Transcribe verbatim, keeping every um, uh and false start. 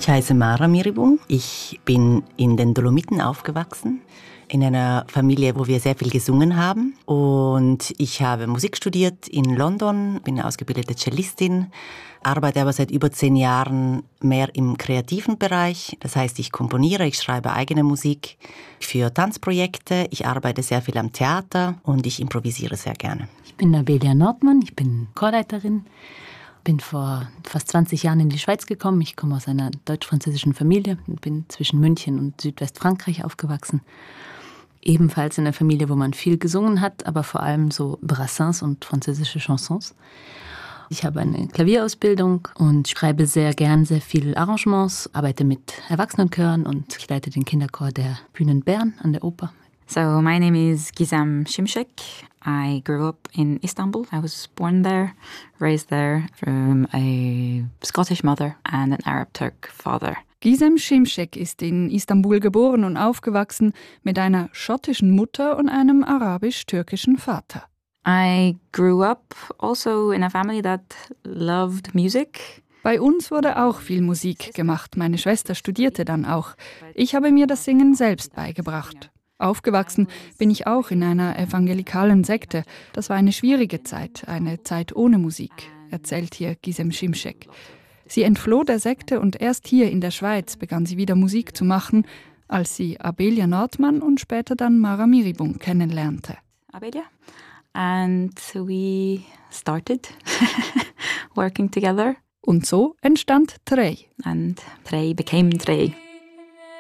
Ich heiße Mara Miribung. Ich bin in den Dolomiten aufgewachsen, in einer Familie, wo wir sehr viel gesungen haben. Und ich habe Musik studiert in London, bin eine ausgebildete Cellistin, arbeite aber seit über zehn Jahren mehr im kreativen Bereich. Das heißt, ich komponiere, ich schreibe eigene Musik für Tanzprojekte, ich arbeite sehr viel am Theater und ich improvisiere sehr gerne. Ich bin Abelia Nordmann, ich bin Chorleiterin. Bin vor fast zwanzig Jahren in die Schweiz gekommen. Ich komme aus einer deutsch-französischen Familie und bin zwischen München und Südwestfrankreich aufgewachsen. Ebenfalls in einer Familie, wo man viel gesungen hat, aber vor allem so Brassens und französische Chansons. Ich habe eine Klavierausbildung und schreibe sehr gern sehr viele Arrangements, arbeite mit Erwachsenenchören und ich leite den Kinderchor der Bühnen Bern an der Oper. So my name is Gizem Şimşek. I grew up in Istanbul. I was born there, raised there from a Scottish mother and an Arab Turk father. Gizem Şimşek ist in Istanbul geboren und aufgewachsen mit einer schottischen Mutter und einem arabisch-türkischen Vater. I grew up also in a family that loved music. Bei uns wurde auch viel Musik gemacht. Meine Schwester studierte dann auch. Ich habe mir das Singen selbst beigebracht. Aufgewachsen bin ich auch in einer evangelikalen Sekte. Das war eine schwierige Zeit, eine Zeit ohne Musik, erzählt hier Gizem Şimşek. Sie entfloh der Sekte und erst hier in der Schweiz begann sie wieder Musik zu machen, als sie Abelia Nordmann und später dann Mara Miribung kennenlernte. Abelia. And we started working together. Und so entstand Trey. And Trey became Trey.